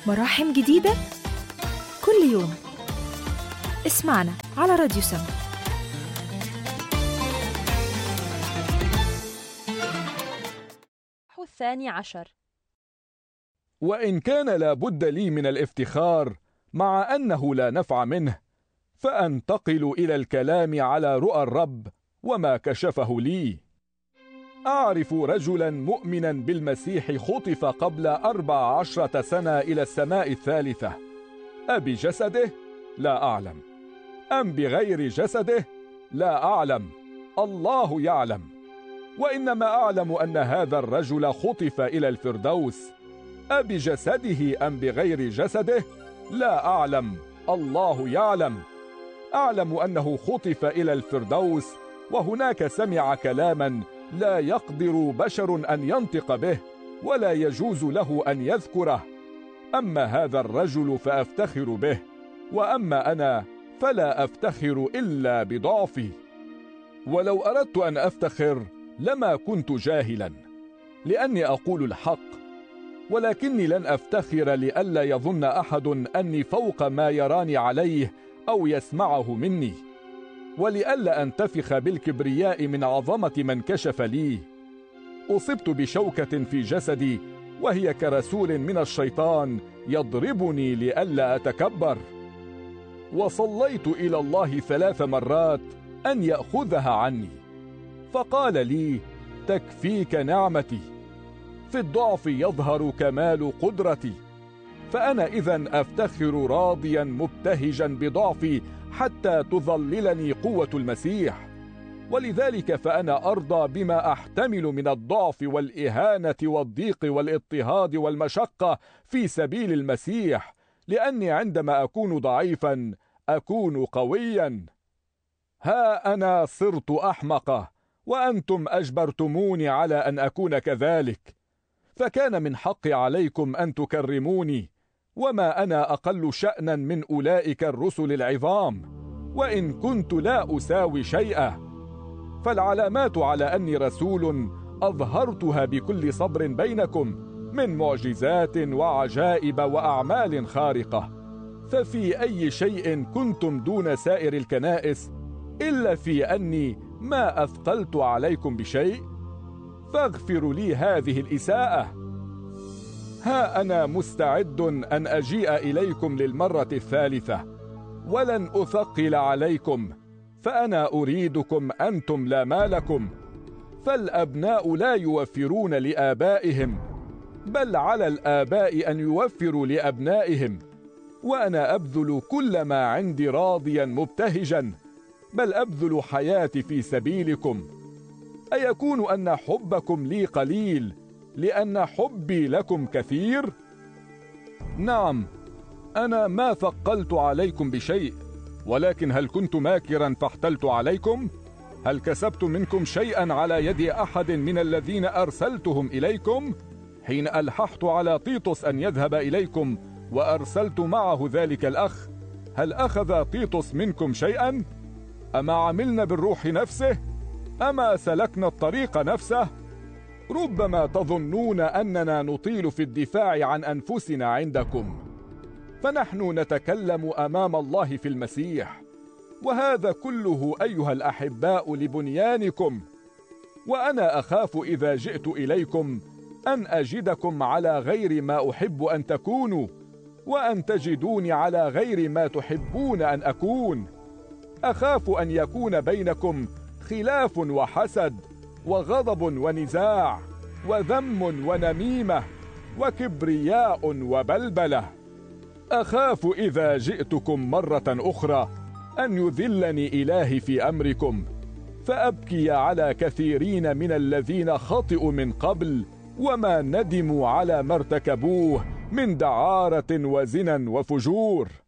مراحم جديدة كل يوم. اسمعنا على راديو سما. الثاني عشر. وإن كان لا بد لي من الافتخار مع أنه لا نفع منه، فأنتقل إلى الكلام على رؤى الرب وما كشفه لي. أعرف رجلا مؤمنا بالمسيح خطف قبل 14 سنة إلى السماء الثالثة، أبجسده؟ لا أعلم. أم بغير جسده؟ لا أعلم، الله يعلم. وإنما أعلم أن هذا الرجل خطف إلى الفردوس، أبجسده أم بغير جسده؟ لا أعلم، الله يعلم. أعلم أنه خطف إلى الفردوس، وهناك سمع كلاما لا يقدر بشر أن ينطق به، ولا يجوز له أن يذكره. أما هذا الرجل فأفتخر به، وأما أنا فلا أفتخر إلا بضعفي. ولو أردت أن أفتخر لما كنت جاهلا، لأني أقول الحق، ولكني لن أفتخر لئلا يظن أحد أني فوق ما يراني عليه أو يسمعه مني، ولئلا أنتفخ بالكبرياء من عظمة من كشف لي. أصبت بشوكة في جسدي، وهي كرسول من الشيطان يضربني لئلا أتكبر. وصليت إلى الله 3 مرات أن يأخذها عني، فقال لي: تكفيك نعمتي، في الضعف يظهر كمال قدرتي. فأنا إذن أفتخر راضيا مبتهجا بضعفي حتى تظللني قوة المسيح. ولذلك فأنا أرضى بما أحتمل من الضعف والإهانة والضيق والاضطهاد والمشقة في سبيل المسيح، لأني عندما أكون ضعيفا أكون قويا. ها أنا صرت أحمقة، وأنتم أجبرتموني على أن أكون كذلك، فكان من حقي عليكم أن تكرموني، وما أنا أقل شأنا من أولئك الرسل العظام، وإن كنت لا أساوي شيئا. فالعلامات على أني رسول أظهرتها بكل صبر بينكم، من معجزات وعجائب وأعمال خارقة. ففي أي شيء كنتم دون سائر الكنائس، إلا في أني ما أثقلت عليكم بشيء؟ فاغفروا لي هذه الإساءة. ها أنا مستعد أن أجيء إليكم للمرة الثالثة، ولن أثقل عليكم، فأنا أريدكم أنتم لا مالكم. فالأبناء لا يوفرون لآبائهم، بل على الآباء أن يوفروا لأبنائهم. وأنا أبذل كل ما عندي راضيا مبتهجا، بل أبذل حياتي في سبيلكم. أيكون أن حبكم لي قليل لأن حبي لكم كثير؟ نعم، أنا ما ثقلت عليكم بشيء، ولكن هل كنت ماكرا فاحتلت عليكم؟ هل كسبت منكم شيئا على يد أحد من الذين أرسلتهم إليكم؟ حين ألححت على تيتوس أن يذهب إليكم وأرسلت معه ذلك الأخ، هل أخذ تيتوس منكم شيئا؟ أما عملنا بالروح نفسه؟ أما سلكنا الطريق نفسه؟ ربما تظنون أننا نطيل في الدفاع عن أنفسنا عندكم، فنحن نتكلم أمام الله في المسيح، وهذا كله أيها الأحباء لبنيانكم. وأنا أخاف إذا جئت إليكم أن أجدكم على غير ما أحب أن تكونوا، وأن تجدوني على غير ما تحبون أن أكون. أخاف أن يكون بينكم خلاف وحسد وغضب ونزاع وذم ونميمة وكبرياء وبلبلة. أخاف إذا جئتكم مرة أخرى أن يذلني إلهي في أمركم، فأبكي على كثيرين من الذين خطئوا من قبل وما ندموا على ما ارتكبوه من دعارة وزنا وفجور.